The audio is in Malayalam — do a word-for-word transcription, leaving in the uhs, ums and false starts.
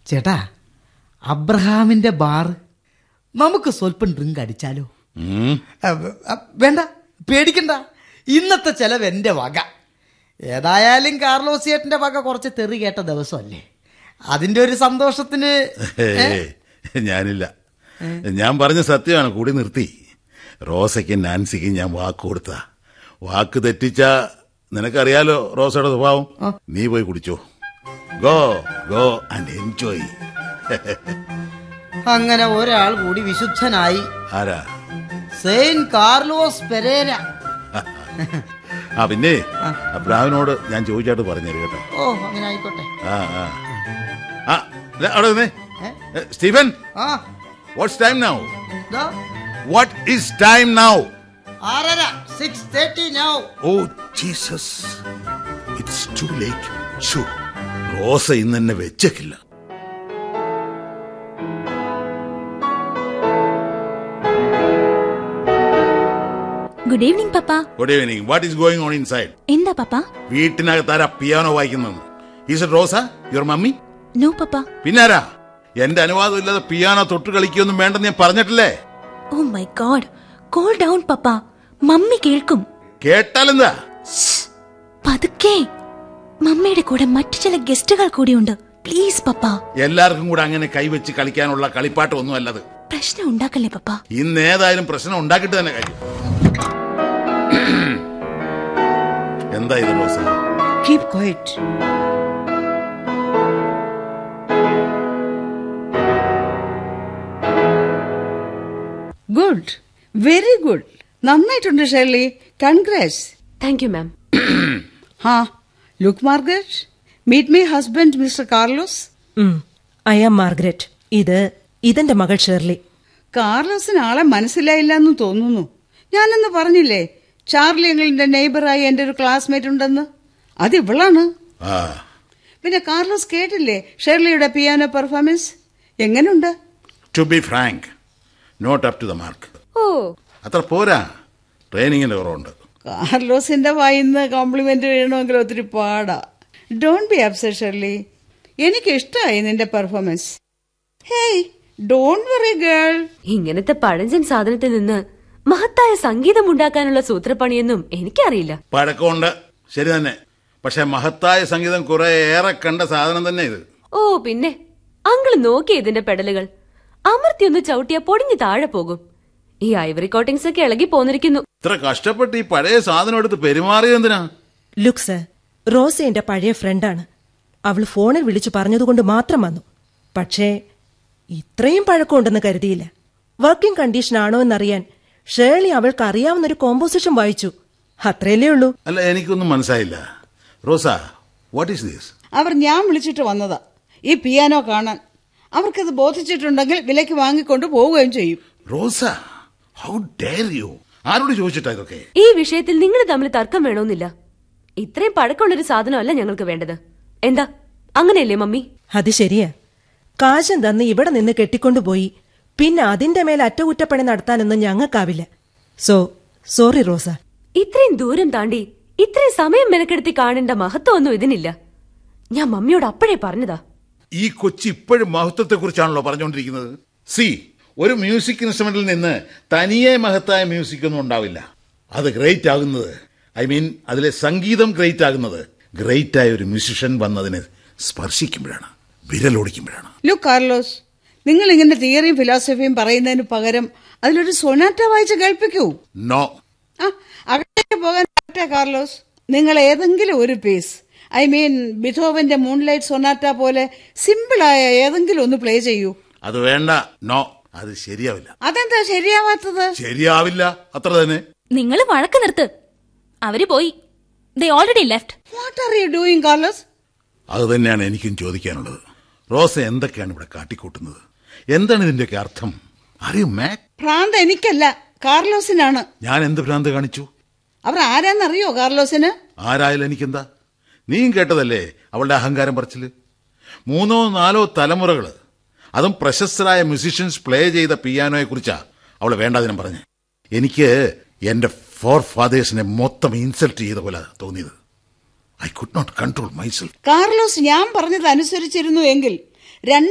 ചേട്ടാ, അബ്രഹാമിന്റെ ബാർ നമുക്ക് സ്വല്പം ഡ്രിങ്ക് അടിച്ചാലോ? വേണ്ട, പേടിക്കണ്ട, ഇന്നത്തെ ചെലവ് എന്റെ വക. ഏതായാലും കാർലോസ് ചേട്ടന്റെ വക കുറച്ച് തെറി കേട്ട ദിവസമല്ലേ, അതിന്റെ ഒരു സന്തോഷത്തിന്. ഞാനില്ല, ഞാൻ പറഞ്ഞ സത്യമാണ്. കൂടി നിർത്തി. റോസയ്ക്കും നാൻസിക്കും ഞാൻ വാക്ക് കൊടുത്ത. വാക്ക് തെറ്റിച്ച നിനക്കറിയാലോ റോസയുടെ സ്വഭാവം. നീ പോയി കുടിച്ചോ. Go go and enjoy. അങ്ങനെ ഒരാൾ കൂടി വിശുദ്ധനായി. ആരാ? Saint Carlos Pereira. ആ പിന്നെ അബ്രാഹിമിനോട് ഞാൻ ചോദിച്ചായിട്ട് പറഞ്ഞേര് കേട്ടോ. ഓ, അങ്ങനെ ആയിക്കോട്ടെ. ആ ആ അവിടെ നിന്നേ. Stephen, watts time now? What is time now? ആറര. Six thirty now. Oh Jesus, it's to late. Show, റോസ ഇന്ന് എന്നെ വെച്ചേക്കില്ല. Good evening papa. Good evening. What is going on inside? എന്താ പപ്പ? വീട്ടിനകത്താരാ പിയാനോ വായിക്കുന്നത്? Is it rose, your mummy? No പപ്പ. പിന്നാരാ? എന്റെ അനുവാദം ഇല്ലാതെ പിയാനോ തൊട്ട് കളിക്കൊന്നും വേണ്ടെന്ന് ഞാൻ പറഞ്ഞിട്ടില്ലേ? Oh my God, cool down papa, mummy കേൾക്കും. കേട്ടാലെന്താ? പതുക്കെ, മമ്മിയുടെ കൂടെ മറ്റു ചില ഗസ്റ്റുകൾ കൂടിയുണ്ട്. പ്ലീസ് പപ്പ. എല്ലാവർക്കും കൂടെ അങ്ങനെ കൈവച്ച് കളിക്കാനുള്ള കളിപ്പാട്ടം ഒന്നും അല്ലത്. പ്രശ്നം ഉണ്ടാക്കല്ലേ പപ്പ. ഇന്ന് ഏതായാലും പ്രശ്നം ഉണ്ടാക്കിട്ട് തന്നെ കാര്യം. എന്താ ഇത് റോസ? Keep quiet. Good, very good. നന്നായിട്ടുണ്ട് Shirley. Congrats. Thank you ma'am. ഹാ, look Margaret, meet my husband mister Carlos. I am Margaret. ഇത് ഇതെന്റെ മകൾ ഷെർലി. കാർലോസിന് ആളെ മനസ്സിലായില്ല എന്ന് തോന്നുന്നു. ഞാനെന്ന് പറഞ്ഞില്ലേ ചാർലി എങ്ങളുടെ നെയ്ബറായി എന്റെ ഒരു ക്ലാസ്മേറ്റ് ഉണ്ടെന്ന്. അത് ഇവളാണ്. പിന്നെ കാർലോസ് കേട്ടില്ലേ ഷെർലിയുടെ പിയാനോ പെർഫോമൻസ്? എങ്ങനെയുണ്ട്? To be frank, not up to the mark. ഓ, അത്ര പോരാ, ട്രെയിനിങ്ങിന്റെ കുറവുണ്ട്. കാർലോസിന്റെ വായിന്ന് കോംപ്ലിമെന്റ് വീഴണമെങ്കിൽ ഒത്തിരി പാടാ. ഡോണ്ട് ബി അപ്സെറ്റ് ഷെർലി, എനിക്ക് ഇഷ്ടമായി നിന്റെ performance. Hey, don't worry girl. ഇങ്ങനത്തെ പഴഞ്ചൻ സാധനത്തിൽ നിന്ന് മഹത്തായ സംഗീതം ഉണ്ടാക്കാനുള്ള സൂത്രപ്പണിയൊന്നും എനിക്കറിയില്ല. പഴക്കമുണ്ട്, ശരി തന്നെ. പക്ഷെ മഹത്തായ സംഗീതം കുറെ ഏറെ കണ്ട സാധനം തന്നെ ഇത്. ഓ പിന്നെ, അങ്കിള് നോക്കിയ ഇതിന്റെ പെടലുകൾ അമർത്തിയൊന്ന് ചവിട്ടിയാ പൊടിഞ്ഞു താഴെ പോകും. ഈ ഐവറി കോട്ടിങ്സ് ഒക്കെ ഇളകി പോന്നിരിക്കുന്നു. ഇത്ര കഷ്ടപ്പെട്ട് ഈ പഴയ സാധനം എടുത്ത് പെരുമാറിയെന്തിനാ? ലുക്ക് സർ, റോസ എന്റെ പഴയ ഫ്രണ്ടാണ്. അവള് ഫോണിൽ വിളിച്ചു പറഞ്ഞതുകൊണ്ട് മാത്രം വന്നു. പക്ഷേ ഇത്രയും പഴക്കമുണ്ടെന്ന് കരുതിയില്ല. വർക്കിംഗ് കണ്ടീഷൻ ആണോ എന്നറിയാൻ ഷേർലി അവൾക്ക് അറിയാവുന്നൊരു കോമ്പോസിഷൻ വായിച്ചു. അത്രയല്ലേ ഉള്ളൂ. അല്ല, എനിക്കൊന്നും മനസ്സിലായില്ല. റോസ, വാട്ട് ഈസ് ദിസ്? അവർ ഞാൻ വിളിച്ചിട്ട് വന്നതാ ഈ പിയാനോ കാണാൻ. അവർക്കത് ബോധിച്ചിട്ടുണ്ടെങ്കിൽ വിലയ്ക്ക് വാങ്ങിക്കൊണ്ട് പോവുകയും ചെയ്യും. റോസ, ഹൗ ഡെയർ യു? ആരോട് ചോദിച്ചിട്ടാ ഇതൊക്കെ? ഈ വിഷയത്തിൽ നിങ്ങൾ തമ്മിൽ തർക്കം വേണമെന്നില്ല. ഇത്രയും പഴക്കമുള്ളൊരു സാധനമല്ല ഞങ്ങൾക്ക് വേണ്ടത്. എന്താ, അങ്ങനെയല്ലേ മമ്മി? അത് ശരിയാ. കാശം തന്ന് ഇവിടെ നിന്ന് കെട്ടിക്കൊണ്ടുപോയി പിന്നെ അതിന്റെ മേൽ അറ്റകുറ്റപ്പണി നടത്താനൊന്നും ഞങ്ങൾക്കാവില്ല. സോ സോറി റോസ. ഇത്രയും ദൂരം താണ്ടി ഇത്രയും സമയം മെനക്കെടുത്തി കാണേണ്ട മഹത്വമൊന്നും ഇതിനില്ല. ഞാൻ മമ്മിയോട് അപ്പോഴേ പറഞ്ഞതാ. ഈ കൊച്ചി ഇപ്പോഴും മഹത്വത്തെ കുറിച്ചാണല്ലോ പറഞ്ഞുകൊണ്ടിരിക്കുന്നത്. സി, ഒരു മ്യൂസിക് ഇൻസ്ട്രുമെന്റിൽ നിന്ന് തനിയെ മഹത്തായ മ്യൂസിക് ഒന്നും ഉണ്ടാവില്ല. അത് ഗ്രേറ്റ് ആകുന്നത്, ഐ മീൻ അതിലെ സംഗീതം ഗ്രേറ്റ് ആകുന്നത് ഗ്രേറ്റ് ആയ ഒരു മ്യൂസിഷ്യൻ വന്നതിനെ സ്പർശിക്കുമ്പോഴാണ്, വിരലോടിക്കുമ്പോഴാണ്. ലുക്ക് കാർലോസ്, നിങ്ങൾ ഇങ്ങനെ തിയറിയും ഫിലോസഫിയും പറയുന്നതിന് പകരം അതിലൊരു സൊനാറ്റ വായിച്ച് കേൾപ്പിക്കൂ. നോ. ആ, അകത്തേക്ക് പോകാൻ കാർലോസ്. നിങ്ങൾ ഏതെങ്കിലും ഒരു piece, I mean ബിഥോവന്റെ moonlight Sonata പോലെ സിമ്പിളായ ഏതെങ്കിലും ഒന്ന് പ്ലേ ചെയ്യൂ. അത് വേണ്ട. നോ, അത് ശരിയാവില്ല. അതെന്താ ശരിയാവാത്തത്? ശരിയാവില്ല, അത്ര തന്നെ. നിങ്ങൾ വഴക്ക് നിർത്ത്. അവര് പോയി. They already left. What are you doing, Carlos? അത് തന്നെയാണ് എനിക്കും ചോദിക്കാനുള്ളത്. റോസ എന്തൊക്കെയാണ് ഇവിടെ കാട്ടിക്കൂട്ടുന്നത്? എന്താണ് ഇതിന്റെയൊക്കെ അർത്ഥം? അറിയൂ മാക്. ഭ്രാന്ത് എനിക്കല്ല, കാർലോസിനാണ്. ഞാൻ എന്ത് ഭ്രാന്ത് കാണിച്ചു? അവർ ആരാന്നറിയോ കാർലോസിന്? ആരായാലും എനിക്കെന്താ? നീയും കേട്ടതല്ലേ അവളുടെ അഹങ്കാരം പറച്ചില്. മൂന്നോ നാലോ തലമുറകള്, അതും പ്രശസ്തരായ മ്യൂസിഷ്യൻസ് പ്ലേ ചെയ്ത പിയാനോയെ കുറിച്ചാ അവള് വേണ്ടാതിനും പറഞ്ഞ്. എനിക്ക് എന്റെ ഫോർ ഫാദേഴ്സിനെ മൊത്തം ഇൻസൾട്ട് ചെയ്ത പോലെ തോന്നിയത്. I could not control myself. Carlos ഞാൻ പറഞ്ഞത് അനുസരിച്ചിരുന്നു എങ്കിൽ രണ്ട്